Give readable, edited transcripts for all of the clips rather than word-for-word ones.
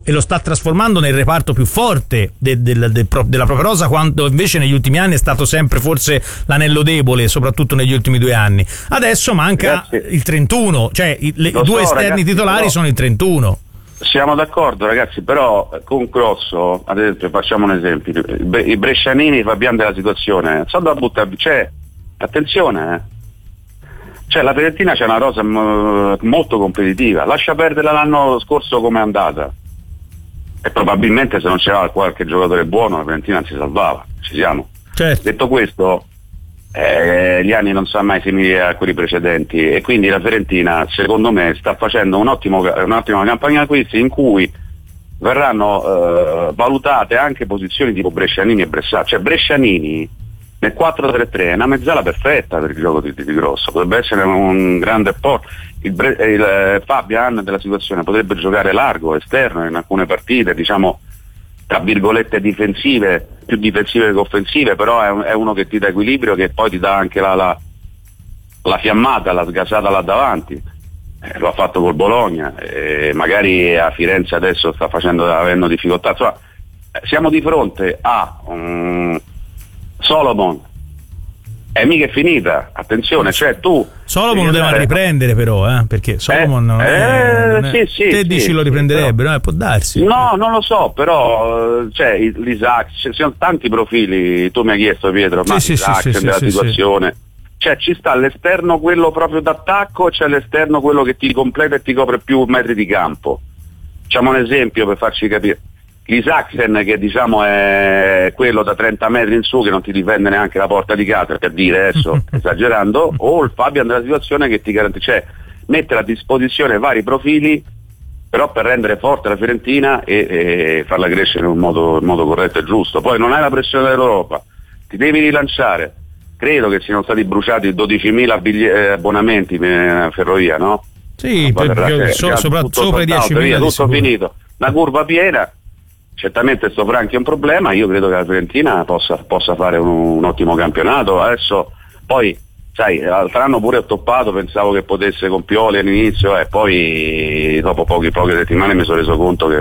e lo sta trasformando nel reparto più forte della propria rosa, quando invece negli ultimi anni è stato sempre forse l'anello debole, soprattutto negli ultimi 2 anni. Adesso manca il 31, cioè i due esterni titolari sono il 31. Siamo d'accordo ragazzi, però con Grosso, ad esempio, facciamo un esempio, i brescianini Fabian della situazione, so da buttare, cioè, attenzione, cioè la Fiorentina c'è una rosa molto competitiva, lascia perdere l'anno scorso come è andata, e probabilmente se non c'era qualche giocatore buono la Fiorentina si salvava, ci siamo. Certo. Detto questo, gli anni non sono mai simili a quelli precedenti, e quindi la Fiorentina secondo me sta facendo un'ottima campagna acquisti in cui verranno valutate anche posizioni tipo Brescianini e Bressà, cioè Brescianini nel 4-3-3 è una mezzala perfetta per il gioco di Grosso, potrebbe essere un grande apporto. Il Fabian della situazione potrebbe giocare largo, esterno in alcune partite, diciamo tra virgolette difensive, più difensive che offensive, però è uno che ti dà equilibrio, che poi ti dà anche la fiammata, la sgasata là davanti. Lo ha fatto col Bologna, magari a Firenze adesso sta avendo difficoltà. Insomma, siamo di fronte a Solomon, è mica finita, attenzione, cioè tu Solomon lo devono riprendere però, perché Solomon te dici lo riprenderebbero, però, può darsi. No, non lo so, però l'Isaac, ci sono tanti profili, tu mi hai chiesto Pietro, ma Isaac della situazione. Cioè ci sta l'esterno quello proprio d'attacco, c'è l'esterno quello che ti completa e ti copre più metri di campo. Facciamo un esempio per farci capire. L'Isaacsen, che diciamo è quello da 30 metri in su che non ti difende neanche la porta di casa, per dire adesso esagerando, o il Fabian della situazione che ti garantisce, cioè mettere a disposizione vari profili però per rendere forte la Fiorentina e farla crescere in modo corretto e giusto. Poi non hai la pressione dell'Europa, ti devi rilanciare. Credo che siano stati bruciati 12.000 abbonamenti in ferrovia, no? Sì, soprattutto sopra i 10.000. Tutto finito, una curva piena. Certamente sto Franchi è un problema, io credo che la Fiorentina possa fare un ottimo campionato. Adesso poi, sai, l'altro anno pure ho toppato, pensavo che potesse con Pioli all'inizio, e poi dopo poche settimane mi sono reso conto che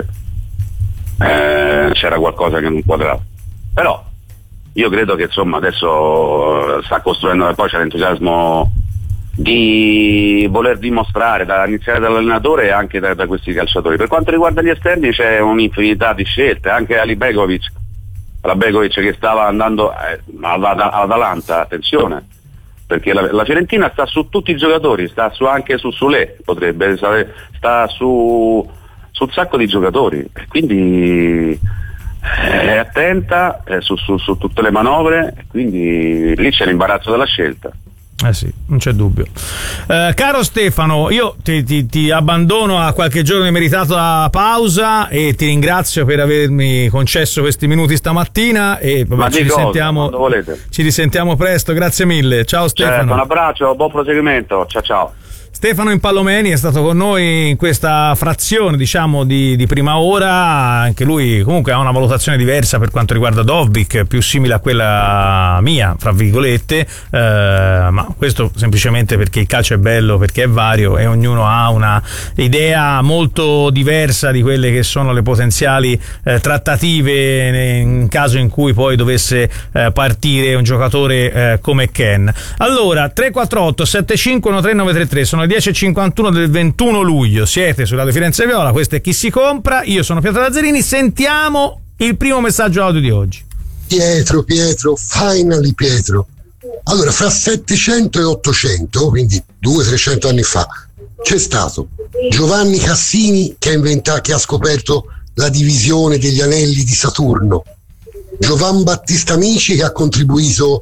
c'era qualcosa che non quadrava. Però io credo che insomma adesso sta costruendo, poi c'è l'entusiasmo di voler dimostrare, da iniziare dall'allenatore e anche da questi calciatori. Per quanto riguarda gli esterni c'è un'infinità di scelte, anche Ali Begovic che stava andando all'Atalanta, attenzione, perché la Fiorentina sta su tutti i giocatori, sta anche su Sule, sta su un sacco di giocatori, quindi è attenta su tutte le manovre, quindi lì c'è l'imbarazzo della scelta. Sì, non c'è dubbio. Caro Stefano, io ti abbandono a qualche giorno di meritata pausa e ti ringrazio per avermi concesso questi minuti stamattina, e ci risentiamo presto. Grazie mille, ciao Stefano. Un abbraccio, buon proseguimento, ciao. Stefano Impallomeni è stato con noi in questa frazione, diciamo, di prima ora. Anche lui comunque ha una valutazione diversa per quanto riguarda Dovbyk, più simile a quella mia, fra virgolette, ma questo semplicemente perché il calcio è bello, perché è vario e ognuno ha una idea molto diversa di quelle che sono le potenziali trattative in caso in cui poi dovesse partire un giocatore come Ken. Allora, 348 7513 933, sono 10.51 del 21 luglio, siete su Radio Firenze Viola, questo è Chi si compra, io sono Pietro Lazzarini, sentiamo il primo messaggio audio di oggi. Pietro, finally Pietro. Allora, fra 700 e 800, quindi 200-300 anni fa, c'è stato Giovanni Cassini che ha scoperto la divisione degli anelli di Saturno, Giovan Battista Amici che ha contribuito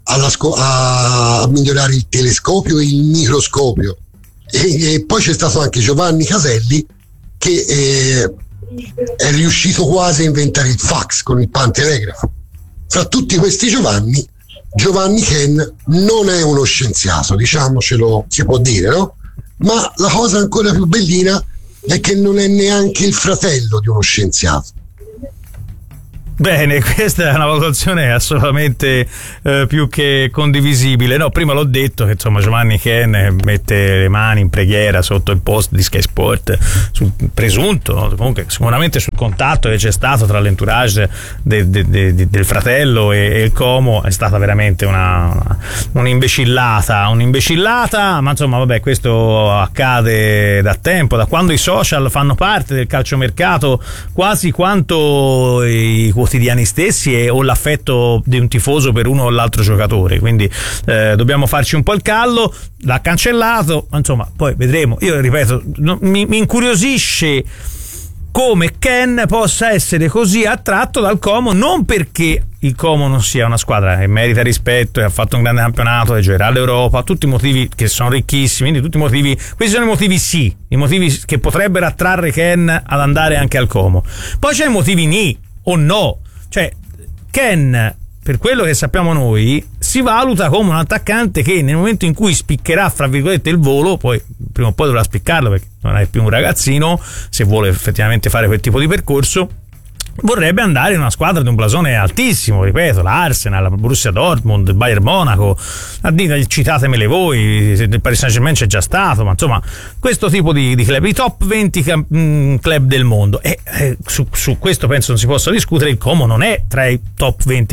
a migliorare il telescopio e il microscopio, e poi c'è stato anche Giovanni Caselli che è riuscito quasi a inventare il fax con il pantelegrafo. Fra tutti questi Giovanni Ken non è uno scienziato, diciamocelo, si può dire, no? Ma la cosa ancora più bellina è che non è neanche il fratello di uno scienziato. Bene, questa è una valutazione assolutamente più che condivisibile. No, prima l'ho detto che insomma Giovanni Ken mette le mani in preghiera sotto il post di Sky Sport sul presunto, comunque sicuramente sul contatto che c'è stato tra l'entourage del fratello e il Como. È stata veramente un'imbecillata, ma insomma vabbè, questo accade da tempo, da quando i social fanno parte del calciomercato quasi quanto i quotidiani stessi o l'affetto di un tifoso per uno o l'altro giocatore, quindi dobbiamo farci un po' il callo. L'ha cancellato, insomma poi vedremo. Io ripeto, mi incuriosisce come Ken possa essere così attratto dal Como, non perché il Como non sia una squadra che merita rispetto e ha fatto un grande campionato e giocherà all'Europa, tutti i motivi che sono ricchissimi, quindi tutti i motivi, questi sono i motivi sì, i motivi che potrebbero attrarre Ken ad andare anche al Como. Poi c'è i motivi ni o no, cioè Ken, per quello che sappiamo noi, si valuta come un attaccante che nel momento in cui spiccherà fra virgolette il volo, poi prima o poi dovrà spiccarlo perché non è più un ragazzino, se vuole effettivamente fare quel tipo di percorso, vorrebbe andare in una squadra di un blasone altissimo, ripeto, l'Arsenal, la Borussia Dortmund, il Bayern Monaco, citatemele voi, il Paris Saint-Germain c'è già stato, ma insomma questo tipo di club, i top 20 club del mondo, e su questo penso non si possa discutere. Il Como non è tra i top 20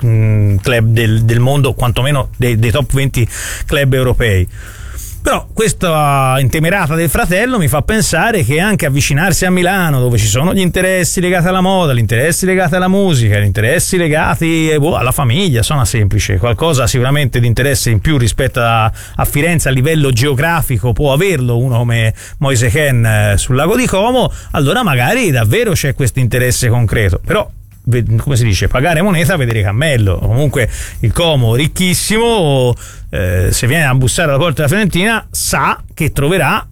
club del mondo, quantomeno dei top 20 club europei. Però questa intemerata del fratello mi fa pensare che anche avvicinarsi a Milano, dove ci sono gli interessi legati alla moda, gli interessi legati alla musica, gli interessi legati alla famiglia, suona semplice, qualcosa sicuramente di interesse in più rispetto a Firenze a livello geografico può averlo uno come Moise Kean sul lago di Como, allora magari davvero c'è questo interesse concreto. Però come si dice, pagare moneta, vedere cammello. Comunque il Como ricchissimo, se viene a bussare alla porta della Fiorentina sa che troverà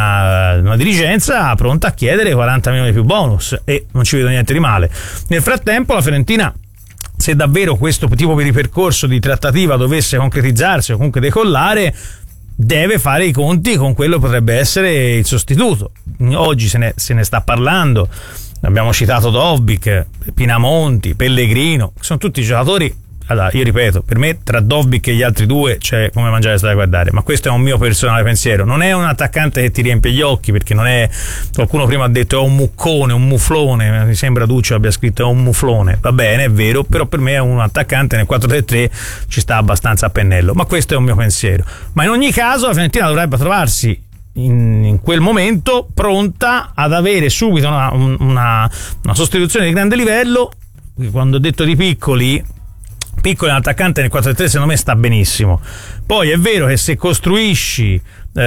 una dirigenza pronta a chiedere 40 milioni più bonus, e non ci vedo niente di male. Nel frattempo la Fiorentina, se davvero questo tipo di percorso di trattativa dovesse concretizzarsi o comunque decollare, deve fare i conti con quello che potrebbe essere il sostituto. Oggi se ne sta parlando. Abbiamo citato Dovbyk, Pinamonti, Pellegrino, sono tutti giocatori. Allora, io ripeto, per me tra Dovbyk e gli altri due c'è come mangiare e stare a guardare, ma questo è un mio personale pensiero. Non è un attaccante che ti riempie gli occhi, perché non è, qualcuno prima ha detto è un muccone, un muflone, mi sembra Duccio abbia scritto è un muflone, va bene, è vero, però per me è un attaccante nel 4-3-3 ci sta abbastanza a pennello, ma questo è un mio pensiero. Ma in ogni caso la Fiorentina dovrebbe trovarsi in quel momento pronta ad avere subito una sostituzione di grande livello. Quando ho detto di piccoli, un attaccante nel 4-3 secondo me sta benissimo. Poi è vero che se costruisci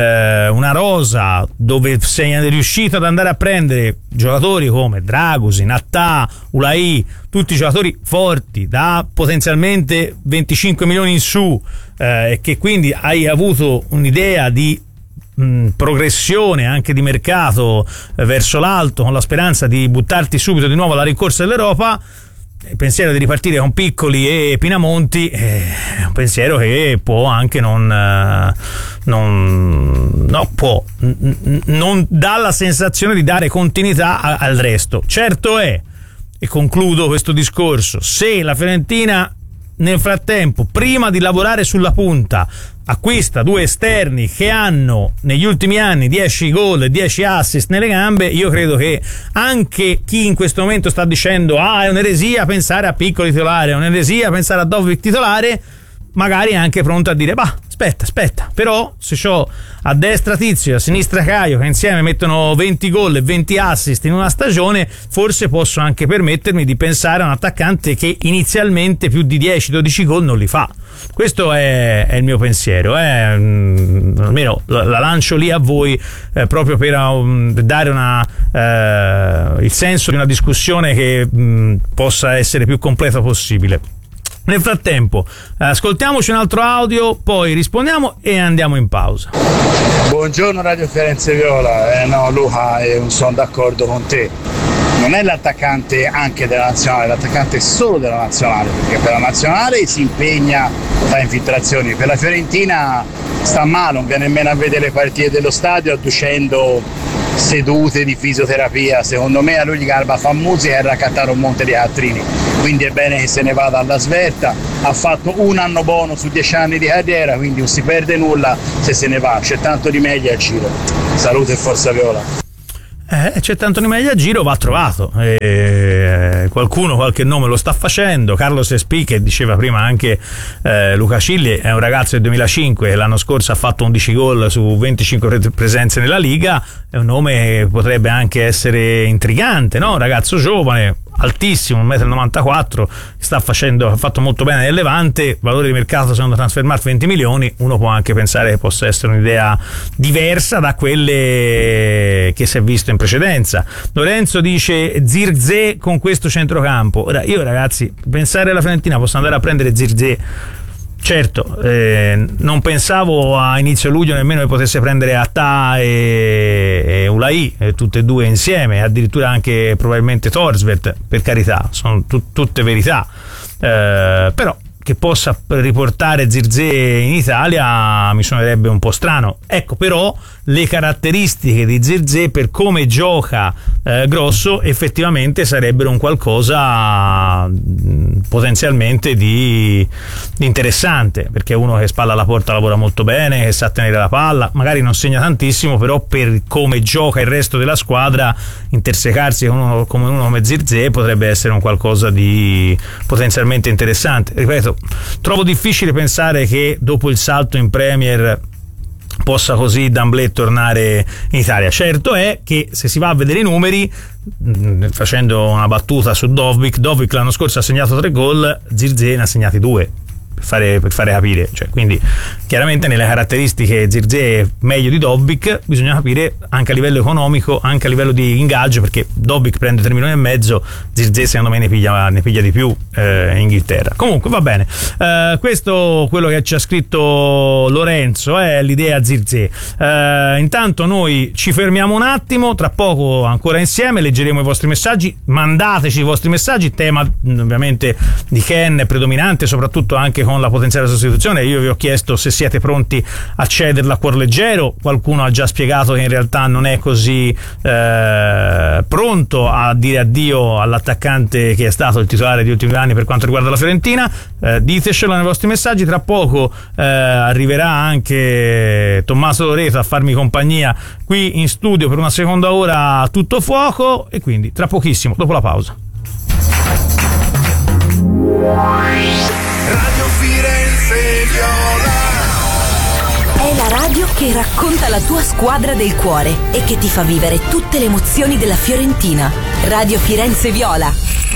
una rosa dove sei riuscito ad andare a prendere giocatori come Dragusin, Attà, Ulai, tutti giocatori forti da potenzialmente 25 milioni in su, e che quindi hai avuto un'idea di progressione anche di mercato verso l'alto, con la speranza di buttarti subito di nuovo alla rincorsa dell'Europa, il pensiero di ripartire con Piccoli e Pinamonti è un pensiero che può anche non dà la sensazione di dare continuità al resto. Certo è, e concludo questo discorso, se la Fiorentina nel frattempo, prima di lavorare sulla punta, acquista due esterni che hanno negli ultimi anni 10 gol e 10 assist nelle gambe, io credo che anche chi in questo momento sta dicendo è un'eresia pensare a Piccoli titolare, è un'eresia pensare a Dovbyk titolare, magari è anche pronto a dire aspetta, però se c'ho a destra Tizio e a sinistra Caio che insieme mettono 20 gol e 20 assist in una stagione, forse posso anche permettermi di pensare a un attaccante che inizialmente più di 10-12 gol non li fa. Questo è il mio pensiero, almeno la lancio lì a voi, proprio per dare il senso di una discussione che possa essere più completa possibile. Nel frattempo ascoltiamoci un altro audio, poi rispondiamo e andiamo in pausa. Buongiorno Radio Firenze Viola. No Luca, sono d'accordo con te, non è l'attaccante anche della nazionale, l'attaccante è solo della nazionale, perché per la nazionale si impegna, fa infiltrazioni, per la Fiorentina sta male, non viene nemmeno a vedere le partite dello stadio adducendo sedute di fisioterapia. Secondo me a lui gli garba fa musica e raccattare un monte di teatrini, quindi è bene che se ne vada alla svelta. Ha fatto un anno buono su 10 anni di carriera, quindi non si perde nulla se ne va, c'è tanto di meglio al giro. Salute e forza Viola. C'è tanto di meglio a giro, va trovato. Qualcuno qualche nome lo sta facendo. Carlos Espí, che diceva prima anche Luca Cilli, è un ragazzo del 2005, l'anno scorso ha fatto 11 gol su 25 presenze nella Liga. È un nome che potrebbe anche essere intrigante, no? Un ragazzo giovane, altissimo, 1,94 m, ha fatto molto bene nel Levante, valore di mercato secondo Transfermarkt 20 milioni. Uno può anche pensare che possa essere un'idea diversa da quelle che si è visto in precedenza. Lorenzo dice Zirkzee con questo centrocampo. Ora io, ragazzi, pensare alla Fiorentina posso andare a prendere Zirkzee, certo, non pensavo a inizio luglio nemmeno che potesse prendere Attah e Ulai, tutte e due insieme, addirittura anche probabilmente Thorstvedt, per carità, sono tutte verità, però che possa riportare Zirkzee in Italia mi suonerebbe un po' strano. Ecco, però le caratteristiche di Zirkzee, per come gioca grosso, effettivamente sarebbero un qualcosa potenzialmente di interessante, perché è uno che spalla alla porta, lavora molto bene, che sa tenere la palla, magari non segna tantissimo, però per come gioca il resto della squadra, intersecarsi con uno come Zirkzee potrebbe essere un qualcosa di potenzialmente interessante. Ripeto, trovo difficile pensare che dopo il salto in Premier possa così d'amblè tornare in Italia. Certo è che se si va a vedere i numeri, facendo una battuta su Dovbyk l'anno scorso ha segnato 3 gol, Zirkzee ne ha segnati 2, per fare capire, cioè, quindi chiaramente nelle caratteristiche Zirkzee è meglio di Dovbyk. Bisogna capire anche a livello economico, anche a livello di ingaggio, perché Dovbyk prende 3,5 milioni, Zirkzee secondo me ne piglia di più in Inghilterra. Comunque va bene, questo quello che ci ha scritto Lorenzo è l'idea Zirkzee. Intanto noi ci fermiamo un attimo, tra poco ancora insieme leggeremo i vostri messaggi, mandateci i vostri messaggi. Tema ovviamente di Ken è predominante, soprattutto anche con la potenziale sostituzione. Io vi ho chiesto se siete pronti a cederla a cuor leggero, qualcuno ha già spiegato che in realtà non è così pronto a dire addio all'attaccante che è stato il titolare degli ultimi 2 anni per quanto riguarda la Fiorentina. Ditecelo nei vostri messaggi. Tra poco arriverà anche Tommaso Loreto a farmi compagnia qui in studio per una seconda ora a tutto fuoco, e quindi tra pochissimo, dopo la pausa. Radio Firenze Viola. È la radio che racconta la tua squadra del cuore e che ti fa vivere tutte le emozioni della Fiorentina. Radio Firenze Viola.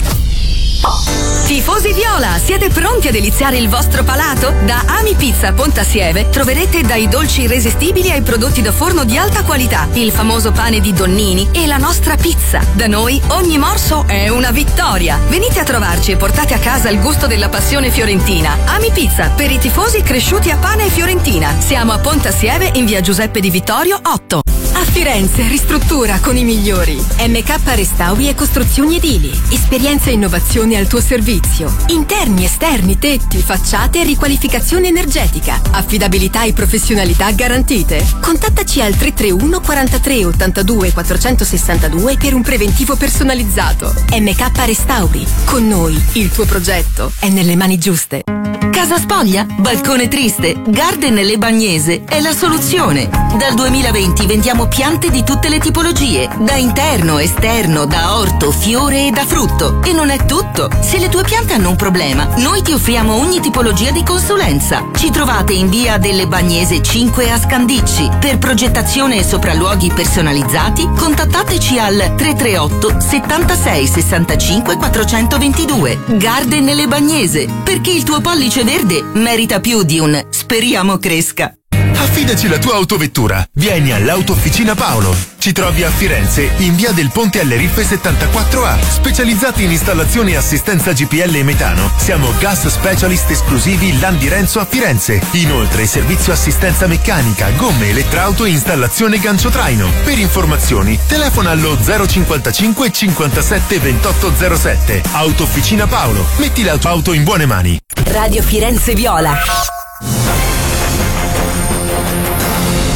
Tifosi viola, siete pronti a deliziare il vostro palato? Da Ami Pizza Pontassieve troverete dai dolci irresistibili ai prodotti da forno di alta qualità, il famoso pane di Donnini e la nostra pizza. Da noi ogni morso è una vittoria. Venite a trovarci e portate a casa il gusto della passione fiorentina. Ami Pizza, per i tifosi cresciuti a pane e fiorentina. Siamo a Pontassieve in via Giuseppe Di Vittorio 8. A Firenze ristruttura con i migliori. MK Restauri e Costruzioni Edili. Esperienza e innovazione al tuo servizio. Interni, esterni, tetti, facciate e riqualificazione energetica. Affidabilità e professionalità garantite. Contattaci al 331 43 82 462 per un preventivo personalizzato. MK Restauri. Con noi il tuo progetto è nelle mani giuste. Casa spoglia? Balcone triste? Garden Le Bagnese è la soluzione. Dal 2020 vendiamo piante di tutte le tipologie, da interno, esterno, da orto, fiore e da frutto. E non è tutto. Se le tue piante hanno un problema, noi ti offriamo ogni tipologia di consulenza. Ci trovate in via delle Bagnese 5 a Scandicci. Per progettazione e sopralluoghi personalizzati, contattateci al 338 76 65 422. Garden Le Bagnese, perché il tuo pollice verde merita più di un speriamo cresca. Affidaci la tua autovettura. Vieni all'Autofficina Paolo. Ci trovi a Firenze in via del Ponte alle Riffe 74A. Specializzati in installazione e assistenza GPL e metano. Siamo gas specialist esclusivi Landi Renzo a Firenze. Inoltre servizio assistenza meccanica, gomme, elettrauto e installazione gancio traino. Per informazioni telefona allo 055 57 2807. Autofficina Paolo. Metti la tua auto in buone mani. Radio Firenze Viola.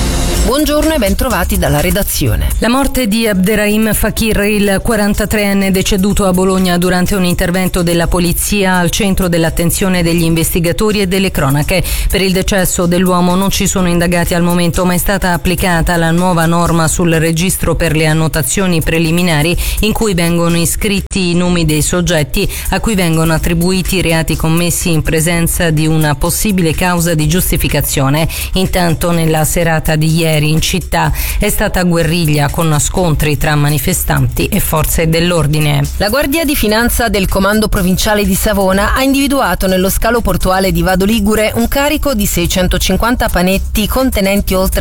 Buongiorno e ben trovati dalla redazione. La morte di Abderrahim Fakir, il 43enne deceduto a Bologna durante un intervento della polizia, al centro dell'attenzione degli investigatori e delle cronache. Per il decesso dell'uomo non ci sono indagati al momento, ma è stata applicata la nuova norma sul registro per le annotazioni preliminari in cui vengono iscritti i nomi dei soggetti a cui vengono attribuiti i reati commessi in presenza di una possibile causa di giustificazione. Intanto nella serata di ieri in città è stata guerriglia con scontri tra manifestanti e forze dell'ordine. La Guardia di Finanza del Comando Provinciale di Savona ha individuato nello scalo portuale di Vado Ligure un carico di 650 panetti contenenti oltre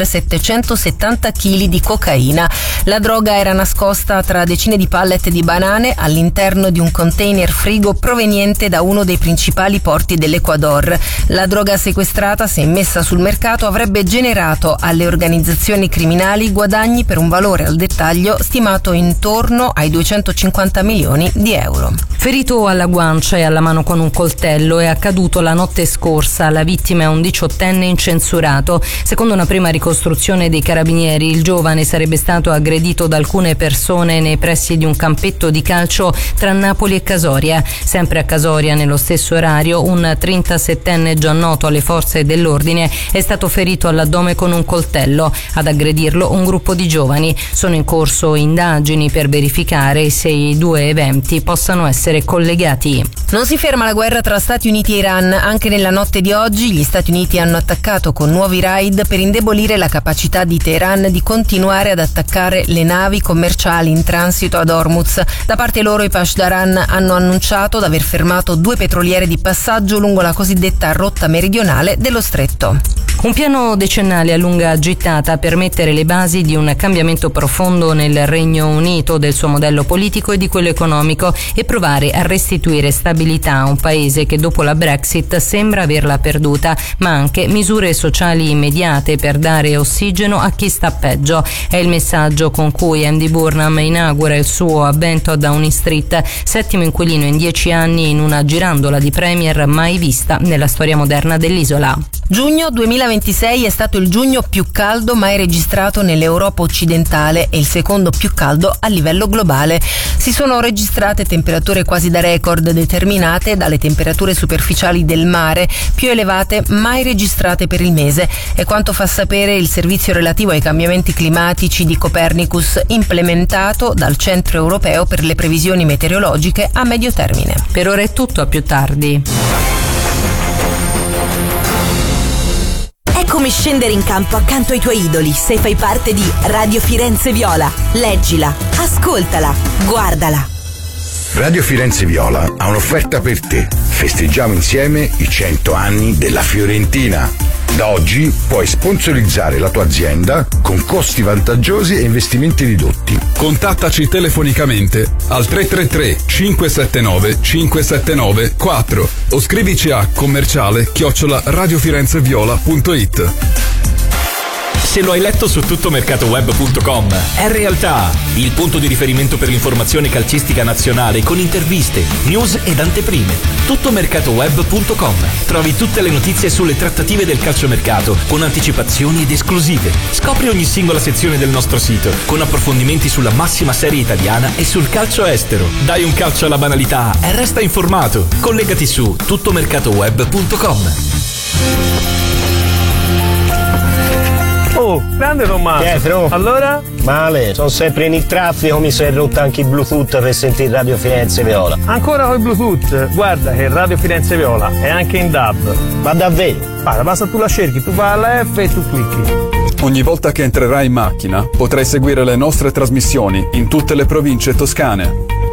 770 kg di cocaina. La droga era nascosta tra decine di pallet di banane all'interno di un container frigo proveniente da uno dei principali porti dell'Ecuador. La droga sequestrata, se messa sul mercato, avrebbe generato alle organizzazioni criminali guadagni per un valore al dettaglio stimato intorno ai 250 milioni di euro. Ferito alla guancia e alla mano con un coltello, è accaduto la notte scorsa. La vittima è un 18enne incensurato. Secondo una prima ricostruzione dei carabinieri, il giovane sarebbe stato aggredito da alcune persone nei pressi di un campetto di calcio tra Napoli e Casoria. Sempre a Casoria, nello stesso orario, un 37enne già noto alle forze dell'ordine è stato ferito all'addome con un coltello. Ad aggredirlo un gruppo di giovani. Sono in corso indagini per verificare se i due eventi possano essere collegati. Non si ferma la guerra tra Stati Uniti e Iran. Anche nella notte di oggi gli Stati Uniti hanno attaccato con nuovi raid per indebolire la capacità di Teheran di continuare ad attaccare le navi commerciali in transito ad Hormuz. Da parte loro i Pashdaran hanno annunciato di aver fermato 2 petroliere di passaggio lungo la cosiddetta rotta meridionale dello stretto. Un piano decennale a lunga gittata per mettere le basi di un cambiamento profondo nel Regno Unito, del suo modello politico e di quello economico, e provare a restituire stabilità a un paese che dopo la Brexit sembra averla perduta, ma anche misure sociali immediate per dare ossigeno a chi sta peggio. È il messaggio con cui Andy Burnham inaugura il suo avvento a Downing Street, 7° inquilino in 10 anni in una girandola di premier mai vista nella storia moderna dell'isola. Giugno 2026 è stato il giugno più caldo mai registrato nell'Europa occidentale e il secondo più caldo a livello globale. Si sono registrate temperature quasi da record, determinate dalle temperature superficiali del mare più elevate mai registrate per il mese. È quanto fa sapere il servizio relativo ai cambiamenti climatici di Copernicus, implementato dal Centro Europeo per le previsioni meteorologiche a medio termine. Per ora è tutto, a più tardi. È come scendere in campo accanto ai tuoi idoli se fai parte di Radio Firenze Viola. Leggila, ascoltala, guardala. Radio Firenze Viola ha un'offerta per te. Festeggiamo insieme i 100 anni della Fiorentina. Da oggi puoi sponsorizzare la tua azienda con costi vantaggiosi e investimenti ridotti. Contattaci telefonicamente al 333 579 579 4 o scrivici a commerciale@radiofirenzeviola.it. Se lo hai letto su tuttomercatoweb.com, è realtà, il punto di riferimento per l'informazione calcistica nazionale con interviste, news ed anteprime. Tuttomercatoweb.com. Trovi tutte le notizie sulle trattative del calciomercato con anticipazioni ed esclusive. Scopri ogni singola sezione del nostro sito con approfondimenti sulla massima serie italiana e sul calcio estero. Dai un calcio alla banalità e resta informato. Collegati su tuttomercatoweb.com. Oh, grande Tommaso. Pietro. Allora? Male, sono sempre in il traffico, mi si è rotto anche il Bluetooth per sentire Radio Firenze Viola. Ancora con il Bluetooth? Guarda che Radio Firenze Viola è anche in DAB. Ma davvero? Guarda, basta tu la cerchi, tu fai la F e tu clicchi. Ogni volta che entrerai in macchina potrai seguire le nostre trasmissioni in tutte le province toscane.